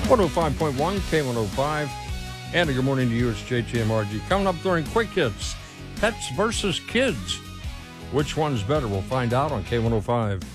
105.1 K105. And a good morning to you. It's JTMRG. Coming up during Quick Hits, pets versus kids. Which one's better? We'll find out on K105.